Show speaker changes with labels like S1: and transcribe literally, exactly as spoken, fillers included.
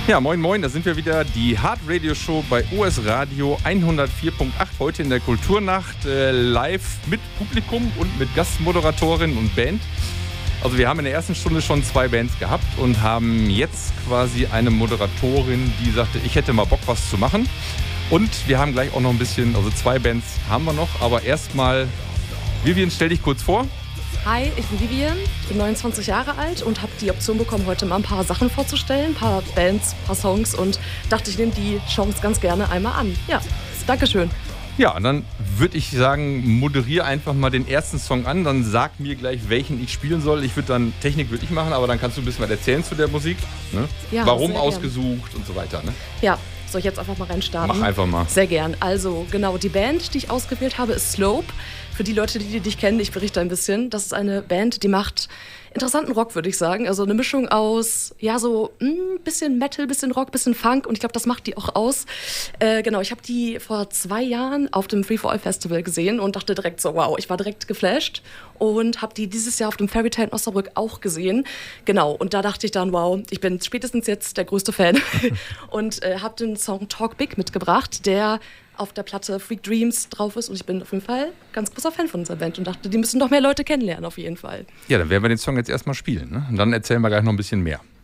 S1: Ja, moin moin, da sind wir wieder, die Hard Radio Show bei O S Radio hundertvier Punkt acht, heute in der Kulturnacht, äh, live mit Publikum und mit Gastmoderatorin und Band. Also wir haben in der ersten Stunde schon zwei Bands gehabt und haben jetzt quasi eine Moderatorin, die sagte, ich hätte mal Bock, was zu machen. Und wir haben gleich auch noch ein bisschen, also zwei Bands haben wir noch, aber erstmal, Vivian, stell dich kurz vor.
S2: Hi, ich bin Vivian, ich bin neunundzwanzig Jahre alt und habe die Option bekommen, heute mal ein paar Sachen vorzustellen, ein paar Bands, ein paar Songs und dachte, ich nehme die Chance ganz gerne einmal an. Ja, Dankeschön.
S1: Ja, dann würde ich sagen, moderiere einfach mal den ersten Song an, dann sag mir gleich, welchen ich spielen soll. Ich würde dann, Technik würde ich machen, aber dann kannst du ein bisschen was erzählen zu der Musik. Ne?
S2: Ja,
S1: warum ausgesucht und so weiter. Ne?
S2: Ja, soll ich jetzt einfach mal reinstarten?
S1: Mach einfach mal.
S2: Sehr gern. Also genau, die Band, die ich ausgewählt habe, ist Slope. Für die Leute, die dich kennen, ich berichte ein bisschen. Das ist eine Band, die macht interessanten Rock, würde ich sagen. Also eine Mischung aus, ja, so ein bisschen Metal, bisschen Rock, bisschen Funk. Und ich glaube, das macht die auch aus. Äh, genau, ich habe die vor zwei Jahren auf dem Free for All Festival gesehen und dachte direkt so, wow, ich war direkt geflasht. Und habe die dieses Jahr auf dem Fairy Tale in Osnabrück auch gesehen. Genau, und da dachte ich dann, wow, ich bin spätestens jetzt der größte Fan. und äh, habe den Song Talk Big mitgebracht, der auf der Platte Freak Dreams drauf ist. Und ich bin auf jeden Fall ganz großer Fan von dieser Band und dachte, die müssen noch mehr Leute kennenlernen, auf jeden Fall.
S1: Ja, dann werden wir den Song jetzt erstmal spielen. Ne? Und dann erzählen wir gleich noch ein bisschen mehr.